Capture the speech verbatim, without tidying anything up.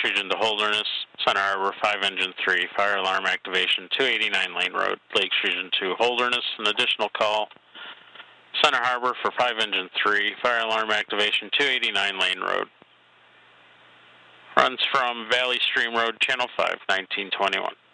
Region to Holderness, Center Harbor five Engine three, fire alarm activation two eighty-nine Lane Road, Lakes Region to Holderness, an additional call, Center Harbor for five Engine three, fire alarm activation two eighty-nine Lane Road. Runs from Valley Stream Road, Channel five, nineteen twenty-one.